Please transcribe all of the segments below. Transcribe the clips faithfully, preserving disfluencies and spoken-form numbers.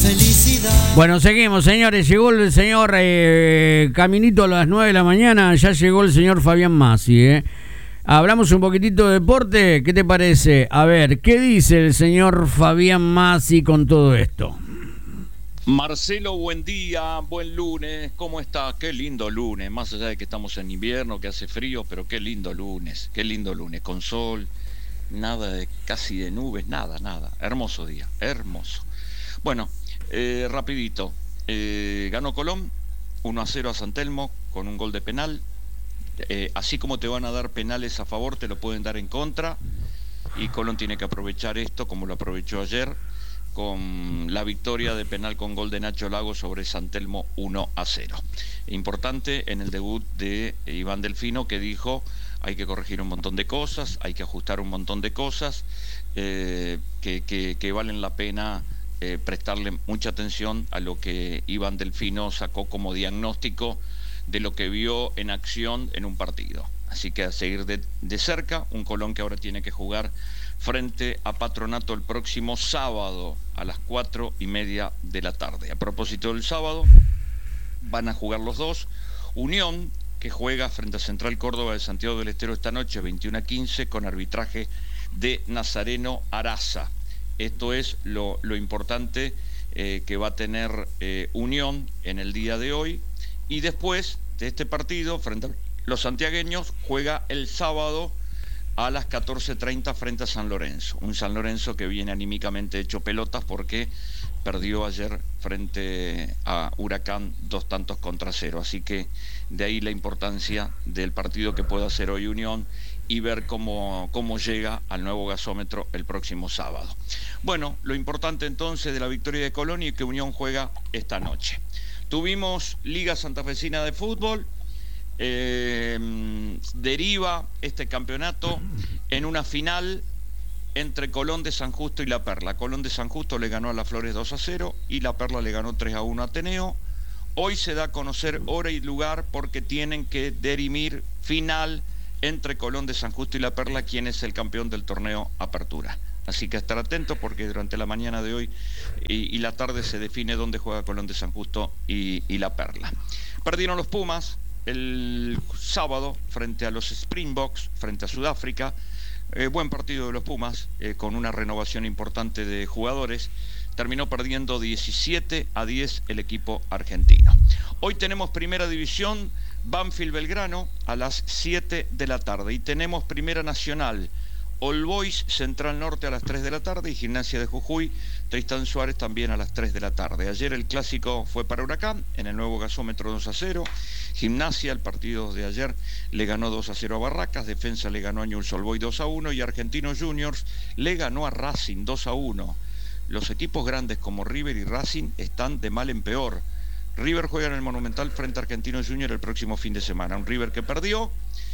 felicidad. Bueno, seguimos, señores. Llegó el señor eh, Caminito a las nueve de la mañana. Ya llegó el señor Fabián Massi, ¿eh? Hablamos un poquitito de deporte. ¿Qué te parece? A ver, ¿qué dice el señor Fabián Massi con todo esto? Marcelo, buen día, buen lunes, ¿cómo está? Qué lindo lunes, más allá de que estamos en invierno, que hace frío, pero qué lindo lunes, qué lindo lunes, con sol, nada de casi de nubes, nada, nada, hermoso día, hermoso. Bueno, eh, rapidito, eh, ganó Colón, uno a cero a San Telmo con un gol de penal, eh, así como te van a dar penales a favor, te lo pueden dar en contra, y Colón tiene que aprovechar esto como lo aprovechó ayer, con la victoria de penal con gol de Nacho Lago sobre San Telmo uno a cero. Importante en el debut de Iván Delfino, que dijo hay que corregir un montón de cosas, hay que ajustar un montón de cosas, eh, que, que, que valen la pena eh, prestarle mucha atención a lo que Iván Delfino sacó como diagnóstico de lo que vio en acción en un partido. Así que a seguir de, de cerca, un Colón que ahora tiene que jugar frente a Patronato el próximo sábado a las cuatro y media de la tarde. A propósito del sábado, van a jugar los dos. Unión, que juega frente a Central Córdoba de Santiago del Estero esta noche, veintiuno a quince, con arbitraje de Nazareno Araza. Esto es lo, lo importante eh, que va a tener eh, Unión en el día de hoy. Y después de este partido, frente a los santiagueños, juega el sábado a las catorce treinta frente a San Lorenzo. Un San Lorenzo que viene anímicamente hecho pelotas porque perdió ayer frente a Huracán dos tantos contra cero. Así que de ahí la importancia del partido que pueda hacer hoy Unión y ver cómo, cómo llega al nuevo gasómetro el próximo sábado. Bueno, lo importante entonces de la victoria de Colón y que Unión juega esta noche. Tuvimos Liga Santafesina de Fútbol. Eh, deriva este campeonato en una final entre Colón de San Justo y La Perla. Colón de San Justo le ganó a Las Flores dos a cero y La Perla le ganó tres a uno a Ateneo. Hoy se da a conocer hora y lugar porque tienen que dirimir final entre Colón de San Justo y La Perla, quien es el campeón del torneo Apertura. Así que estar atentos porque durante la mañana de hoy y, y la tarde se define dónde juega Colón de San Justo y, y La Perla. Perdieron los Pumas el sábado frente a los Springboks, frente a Sudáfrica. Eh, buen partido de los Pumas, eh, con una renovación importante de jugadores. Terminó perdiendo diecisiete a diez el equipo argentino. Hoy tenemos Primera División, Banfield Belgrano a las siete de la tarde. Y tenemos Primera Nacional, All Boys Central Norte a las tres de la tarde y Gimnasia de Jujuy, Tristán Suárez también a las tres de la tarde. Ayer el clásico fue para Huracán, en el nuevo gasómetro dos a cero. Gimnasia, el partido de ayer, le ganó dos a cero a Barracas, Defensa le ganó a Newell's Old Boys dos a uno y Argentinos Juniors le ganó a Racing dos a uno. Los equipos grandes como River y Racing están de mal en peor. River juega en el Monumental frente a Argentinos Juniors el próximo fin de semana. Un River que perdió.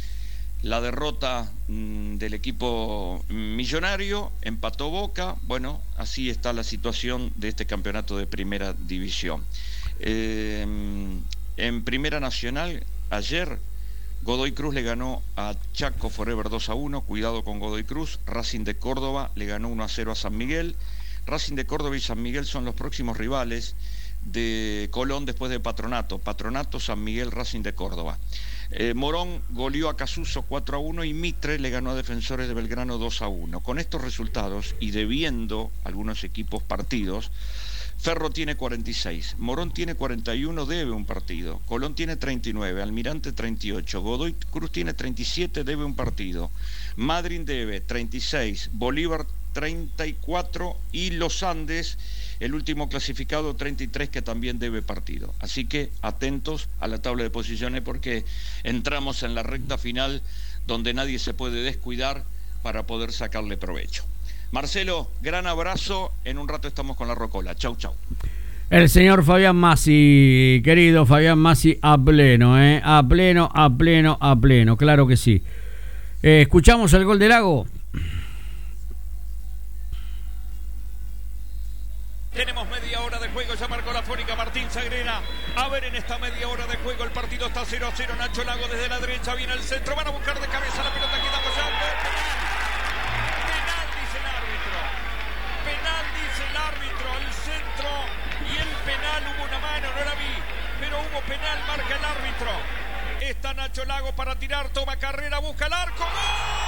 La derrota mmm, del equipo millonario, empató Boca. Bueno, así está la situación de este campeonato de Primera División. Eh, en Primera Nacional, ayer, Godoy Cruz le ganó a Chaco Forever dos a uno. Cuidado con Godoy Cruz. Racing de Córdoba le ganó uno a cero a San Miguel. Racing de Córdoba y San Miguel son los próximos rivales de Colón después de Patronato. Patronato, San Miguel, Racing de Córdoba. Eh, Morón goleó a Casuso cuatro a uno y Mitre le ganó a Defensores de Belgrano dos a uno. Con estos resultados y debiendo algunos equipos partidos, Ferro tiene cuarenta y seis, Morón tiene cuarenta y uno, debe un partido, Colón tiene treinta y nueve, Almirante treinta y ocho, Godoy Cruz tiene treinta y siete, debe un partido, Madryn debe treinta y seis, Bolívar treinta y cuatro y Los Andes, el último clasificado, treinta y tres, que también debe partido. Así que atentos a la tabla de posiciones porque entramos en la recta final donde nadie se puede descuidar para poder sacarle provecho. Marcelo, gran abrazo, en un rato estamos con la Rocola. Chau, chau. El señor Fabián Massi, querido Fabián Massi, a pleno, ¿eh? A pleno, a pleno, a pleno, claro que sí. Eh, ¿Escuchamos el gol del Lago? Tenemos media hora de juego, ya marcó la fónica Martín Sagrera. A ver, en esta media hora de juego el partido está cero a cero. Nacho Lago desde la derecha, viene al centro, van a buscar de cabeza la pelota, queda apoyando. Penal, dice el árbitro. Penal, dice el árbitro, al centro. Y penal, marca el árbitro. Está Nacho Lago para tirar, toma carrera, busca el arco. ¡Gol!